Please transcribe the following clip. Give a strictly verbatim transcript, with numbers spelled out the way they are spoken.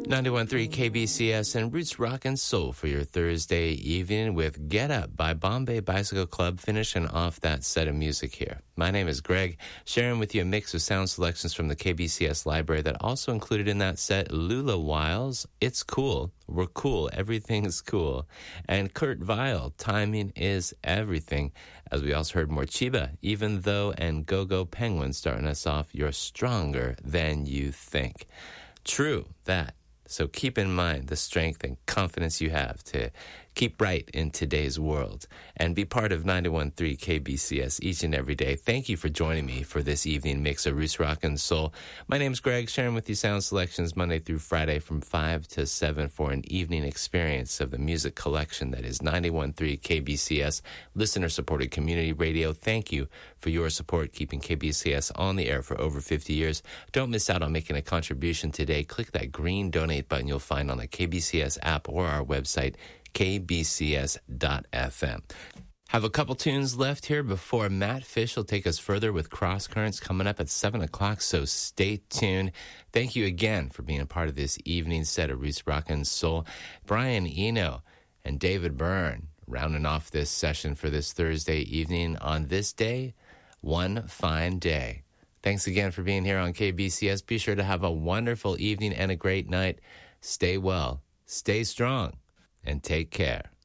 ninety-one point three K B C S and Roots Rock and Soul for your Thursday evening with Get Up by Bombay Bicycle Club, finishing off that set of music here. My name is Greg, sharing with you a mix of sound selections from the K B C S library that also included in that set Lula Wiles, It's Cool, We're Cool, Everything's Cool, and Kurt Vile, Timing is Everything, as we also heard more Chiba, Even Though, and Go-Go Penguin starting us off, You're Stronger Than You Think. True, that. So keep in mind the strength and confidence you have to keep right in today's world and be part of ninety-one point three K B C S each and every day. Thank you for joining me for this evening mix of Roots Rock and Soul. My name's Greg, sharing with you sound selections Monday through Friday from five to seven for an evening experience of the music collection that is ninety-one point three K B C S, listener-supported community radio. Thank you for your support, keeping K B C S on the air for over fifty years. Don't miss out on making a contribution today. Click that green donate button you'll find on the K B C S app or our website, k b c s dot f m. Have a couple tunes left here before Matt Fish will take us further with Cross Currents coming up at seven o'clock, so stay tuned. Thank you again for being a part of this evening set of Roots Rock and Soul. Brian Eno and David Byrne rounding off this session for this Thursday evening on this day, one fine day. Thanks again for being here on K B C S. Be sure to have a wonderful evening and a great night. Stay well, stay strong, and take care.